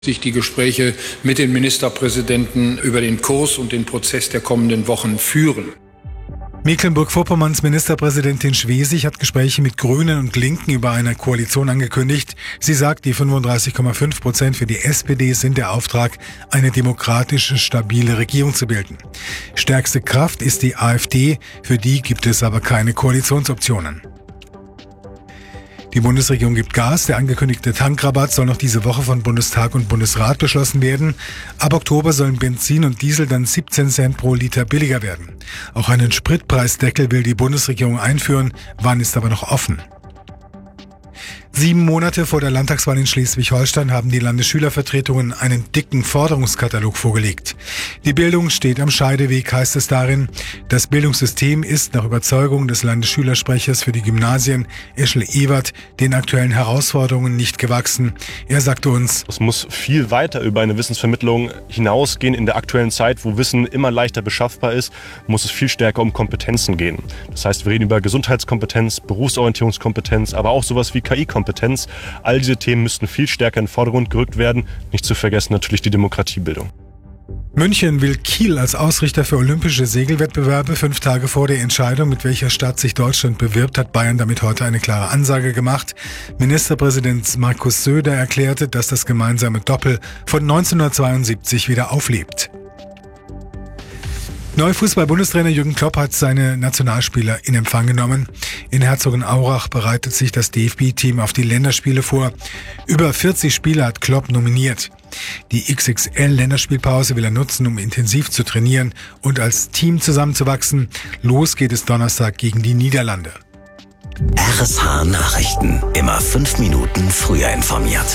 sich die Gespräche mit den Ministerpräsidenten über den Kurs und den Prozess der kommenden Wochen führen. Mecklenburg-Vorpommerns Ministerpräsidentin Schwesig hat Gespräche mit Grünen und Linken über eine Koalition angekündigt. Sie sagt, die 35,5% für die SPD sind der Auftrag, eine demokratische, stabile Regierung zu bilden. Stärkste Kraft ist die AfD, für die gibt es aber keine Koalitionsoptionen. Die Bundesregierung gibt Gas. Der angekündigte Tankrabatt soll noch diese Woche von Bundestag und Bundesrat beschlossen werden. Ab Oktober sollen Benzin und Diesel dann 17 Cent pro Liter billiger werden. Auch einen Spritpreisdeckel will die Bundesregierung einführen. Wann ist aber noch offen. 7 Monate vor der Landtagswahl in Schleswig-Holstein haben die Landesschülervertretungen einen dicken Forderungskatalog vorgelegt. Die Bildung steht am Scheideweg, heißt es darin. Das Bildungssystem ist nach Überzeugung des Landesschülersprechers für die Gymnasien, Eschel Ewert, den aktuellen Herausforderungen nicht gewachsen. Er sagte uns: Es muss viel weiter über eine Wissensvermittlung hinausgehen. In der aktuellen Zeit, wo Wissen immer leichter beschaffbar ist, muss es viel stärker um Kompetenzen gehen. Das heißt, wir reden über Gesundheitskompetenz, Berufsorientierungskompetenz, aber auch sowas wie KI-Kompetenz. All diese Themen müssten viel stärker in den Vordergrund gerückt werden. Nicht zu vergessen natürlich die Demokratiebildung. München will Kiel als Ausrichter für olympische Segelwettbewerbe. 5 Tage vor der Entscheidung, mit welcher Stadt sich Deutschland bewirbt, hat Bayern damit heute eine klare Ansage gemacht. Ministerpräsident Markus Söder erklärte, dass das gemeinsame Doppel von 1972 wieder auflebt. Neuer Fußball-Bundestrainer Jürgen Klopp hat seine Nationalspieler in Empfang genommen. In Herzogenaurach bereitet sich das DFB-Team auf die Länderspiele vor. Über 40 Spieler hat Klopp nominiert. Die XXL-Länderspielpause will er nutzen, um intensiv zu trainieren und als Team zusammenzuwachsen. Los geht es Donnerstag gegen die Niederlande. RSH Nachrichten. Immer 5 Minuten früher informiert.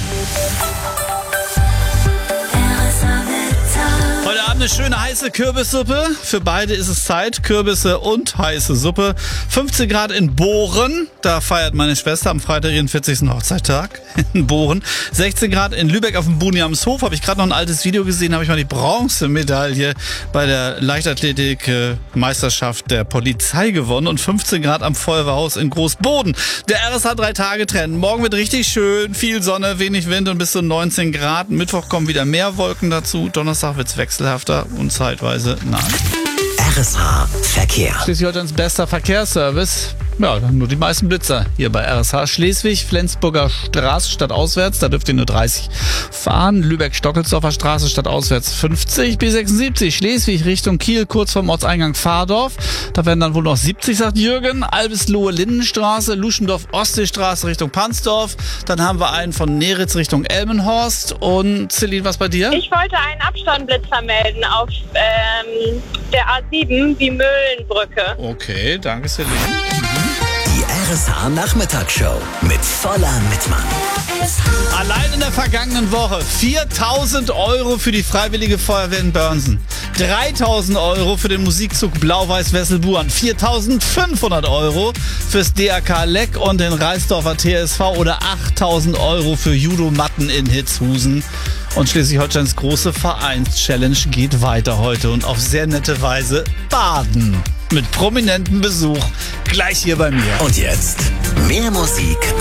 Heute Abend eine schöne heiße Kürbissuppe. Für beide ist es Zeit. Kürbisse und heiße Suppe. 15 Grad in Bohren. Da feiert meine Schwester am Freitag ihren 40. Hochzeittag. In Bohren. 16 Grad in Lübeck auf dem Buniamshof. Habe ich gerade noch ein altes Video gesehen. Habe ich mal die Bronzemedaille bei der Leichtathletik-Meisterschaft der Polizei gewonnen. Und 15 Grad am Feuerwehrhaus in Großboden. Der RSH 3-Tage-Trend. Morgen wird richtig schön. Viel Sonne, wenig Wind und bis zu 19 Grad. Mittwoch kommen wieder mehr Wolken dazu. Donnerstag wird's wechselhafter und zeitweise nass. RSH Verkehr. Schleswig-Holsteins bester Verkehrsservice. Ja, nur die meisten Blitzer hier bei RSH. Schleswig, Flensburger Straße stadtauswärts, da dürft ihr nur 30 fahren. Lübeck-Stockelsdorfer Straße stadtauswärts 50. B76 Schleswig Richtung Kiel, kurz vorm Ortseingang Pfadorf. Da werden dann wohl noch 70, sagt Jürgen. Albislohe-Lindenstraße, Luschendorf-Ostseestraße Richtung Pansdorf. Dann haben wir einen von Neritz Richtung Elmenhorst. Und Celine, was bei dir? Ich wollte einen Abstandblitzer melden auf der A7, die Möhlenbrücke. Okay, danke Celine. Die RSH Nachmittagsshow mit Voller Mittmann. Allein in der vergangenen Woche 4.000 € für die Freiwillige Feuerwehr in Börnsen, 3.000 € für den Musikzug Blau-Weiß-Wesselburen, 4.500 € fürs DRK Leck und den Reisdorfer TSV oder 8.000 € für Judo-Matten in Hitzhusen. Und Schleswig-Holsteins große Vereins-Challenge geht weiter heute und auf sehr nette Weise baden. Mit prominentem Besuch. Gleich hier bei mir. Und jetzt mehr Musik